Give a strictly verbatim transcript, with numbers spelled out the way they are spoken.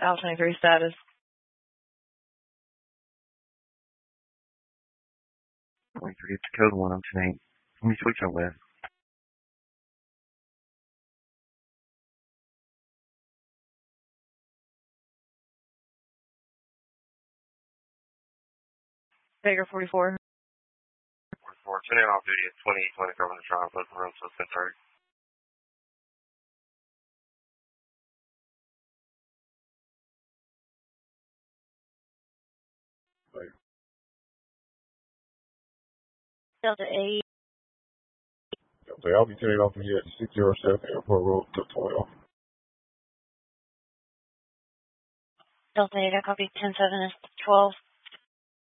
Alpha twenty-three status. twenty-three, it's code one oh two eight. Let me switch on west. Baker forty-four. forty-four, turning off duty at twenty twenty, covering the trial, open room, so ten thirty. Delta eight. Delta, I'll be turning off here at six oh seven Airport Road to twelve. Delta eight, I copy ten seven is twelve.